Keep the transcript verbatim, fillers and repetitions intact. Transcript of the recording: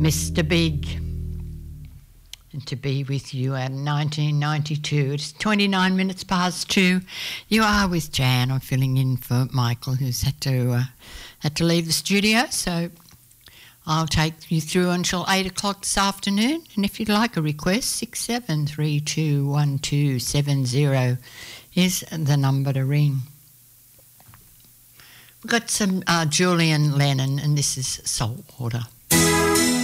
Mister Big, and To Be With You at nineteen ninety-two. It's twenty-nine minutes past two. You are with Jan. I'm filling in for Michael, who's had to uh, had to leave the studio, so I'll take you through until eight o'clock this afternoon. And if you'd like a request, six seven three two one two seven zero is the number to ring. We've got some uh, Julian Lennon, and this is Saltwater.